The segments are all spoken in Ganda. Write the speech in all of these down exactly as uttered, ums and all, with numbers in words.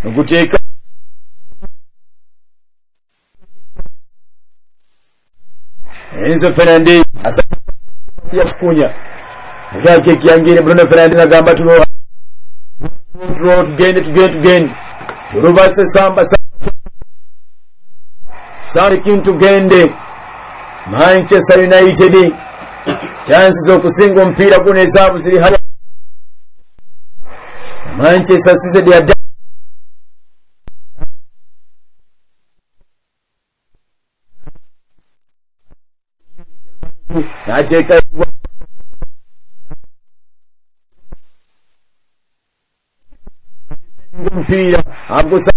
okuteeka Enzo Fernandez asajja kunya akake kiangire Bruno Fernandez agamba tulo tulo tugende tugende tugende turubase samba samba kintu gende Manchester United chances okusinga omupiira guno esaabu ziri hali Manchester City ya Nacheka mpira agusa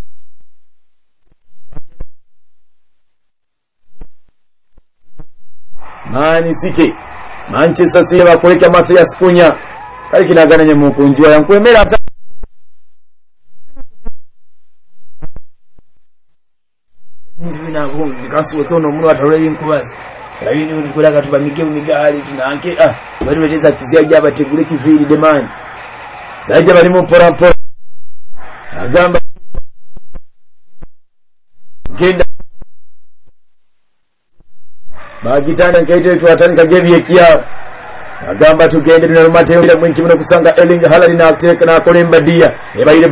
Man City Manchester City bakoleka mafia sikunya kali kinagana nye mukunjwa yankwemera ata ndina ngo bikasuwe kono munu atalole inkubazi Lakini ulikulaga tubamige umigali tunanke ah bari wacheza kizia jaba tegule kiviri demand saja bali mu pora pora agamba genda bagitana kaite tuwatani kagebi ekia agamba tugende tunalumate yule mwinki muno kusanga Erling Haaland na ateka na kolemba dia ebaile